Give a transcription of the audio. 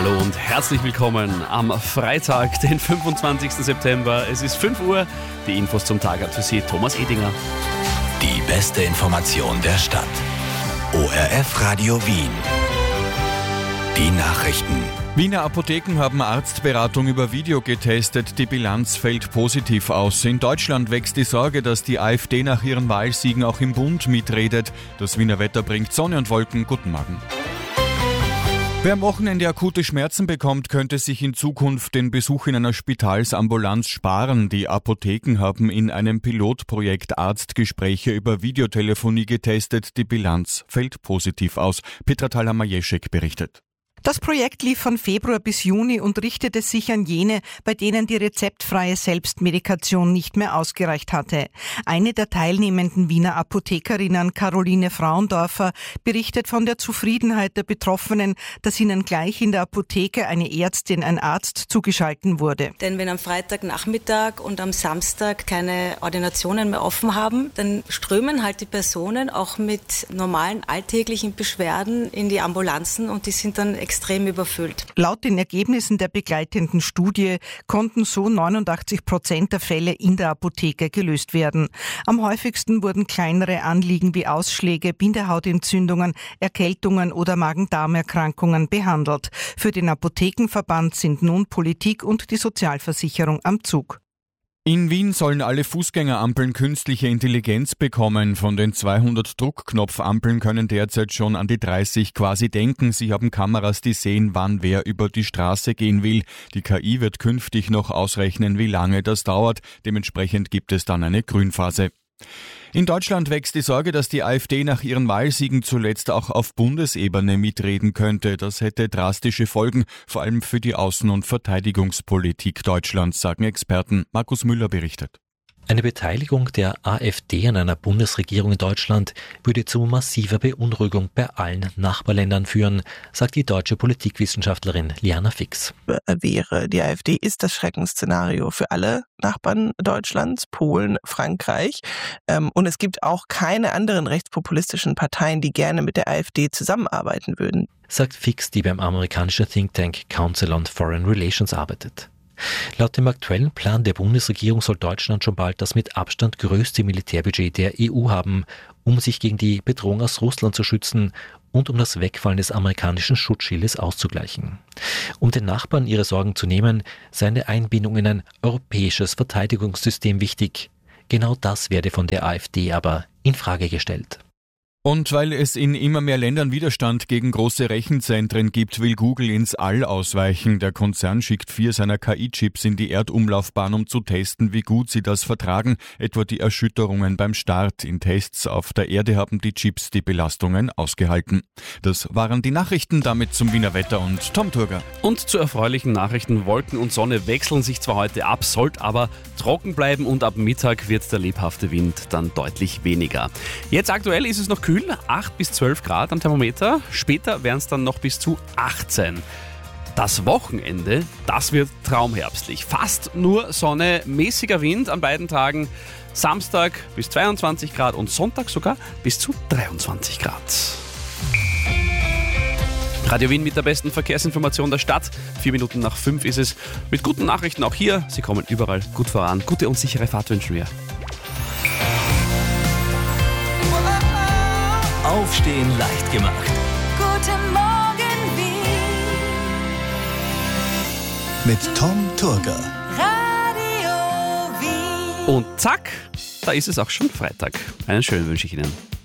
Hallo und herzlich willkommen am Freitag, den 25. September. Es ist 5 Uhr. Die Infos zum Tag hat für Sie Thomas Edinger. Die beste Information der Stadt. ORF Radio Wien. Die Nachrichten. Wiener Apotheken haben Arztberatung über Video getestet. Die Bilanz fällt positiv aus. In Deutschland wächst die Sorge, dass die AfD nach ihren Wahlsiegen auch im Bund mitredet. Das Wiener Wetter bringt Sonne und Wolken. Guten Morgen. Wer am Wochenende akute Schmerzen bekommt, könnte sich in Zukunft den Besuch in einer Spitalsambulanz sparen. Die Apotheken haben in einem Pilotprojekt Arztgespräche über Videotelefonie getestet. Die Bilanz fällt positiv aus. Petra Thalhammer-Jeschek berichtet. Das Projekt lief von Februar bis Juni und richtete sich an jene, bei denen die rezeptfreie Selbstmedikation nicht mehr ausgereicht hatte. Eine der teilnehmenden Wiener Apothekerinnen, Caroline Frauendorfer, berichtet von der Zufriedenheit der Betroffenen, dass ihnen gleich in der Apotheke eine Ärztin, ein Arzt zugeschalten wurde. Denn wenn am Freitagnachmittag und am Samstag keine Ordinationen mehr offen haben, dann strömen halt die Personen auch mit normalen alltäglichen Beschwerden in die Ambulanzen und die sind dann extrem überfüllt. Laut den Ergebnissen der begleitenden Studie konnten so 89% der Fälle in der Apotheke gelöst werden. Am häufigsten wurden kleinere Anliegen wie Ausschläge, Bindehautentzündungen, Erkältungen oder Magen-Darm-Erkrankungen behandelt. Für den Apothekenverband sind nun Politik und die Sozialversicherung am Zug. In Wien sollen alle Fußgängerampeln künstliche Intelligenz bekommen. Von den 200 Druckknopfampeln können derzeit schon an die 30 quasi denken. Sie haben Kameras, die sehen, wann wer über die Straße gehen will. Die KI wird künftig noch ausrechnen, wie lange das dauert. Dementsprechend gibt es dann eine Grünphase. In Deutschland wächst die Sorge, dass die AfD nach ihren Wahlsiegen zuletzt auch auf Bundesebene mitreden könnte. Das hätte drastische Folgen, vor allem für die Außen- und Verteidigungspolitik Deutschlands, sagen Experten. Markus Müller berichtet. Eine Beteiligung der AfD an einer Bundesregierung in Deutschland würde zu massiver Beunruhigung bei allen Nachbarländern führen, sagt die deutsche Politikwissenschaftlerin Liana Fix. Die AfD ist das Schreckensszenario für alle Nachbarn Deutschlands, Polen, Frankreich. Und es gibt auch keine anderen rechtspopulistischen Parteien, die gerne mit der AfD zusammenarbeiten würden, sagt Fix, die beim amerikanischen Think Tank Council on Foreign Relations arbeitet. Laut dem aktuellen Plan der Bundesregierung soll Deutschland schon bald das mit Abstand größte Militärbudget der EU haben, um sich gegen die Bedrohung aus Russland zu schützen und um das Wegfallen des amerikanischen Schutzschildes auszugleichen. Um den Nachbarn ihre Sorgen zu nehmen, sei eine Einbindung in ein europäisches Verteidigungssystem wichtig. Genau das werde von der AfD aber in Frage gestellt. Und weil es in immer mehr Ländern Widerstand gegen große Rechenzentren gibt, will Google ins All ausweichen. Der Konzern schickt 4 seiner KI-Chips in die Erdumlaufbahn, um zu testen, wie gut sie das vertragen, etwa die Erschütterungen beim Start. In Tests auf der Erde haben die Chips die Belastungen ausgehalten. Das waren die Nachrichten, damit zum Wiener Wetter und Tom Turger. Und zu erfreulichen Nachrichten: Wolken und Sonne wechseln sich zwar heute ab, sollte aber trocken bleiben und ab Mittag wird der lebhafte Wind dann deutlich weniger. Jetzt aktuell ist es noch kühl, 8 bis 12 Grad am Thermometer. Später wären es dann noch bis zu 18. Das Wochenende, das wird traumherbstlich. Fast nur Sonne, mäßiger Wind an beiden Tagen. Samstag bis 22 Grad und Sonntag sogar bis zu 23 Grad. Radio Wien mit der besten Verkehrsinformation der Stadt. 4 Minuten nach 5 ist es. Mit guten Nachrichten auch hier. Sie kommen überall gut voran. Gute und sichere Fahrt wünschen wir. Aufstehen leicht gemacht. Guten Morgen Wien. Mit Tom Turger. Radio Wien. Und zack, da ist es auch schon Freitag. Einen schönen wünsche ich Ihnen.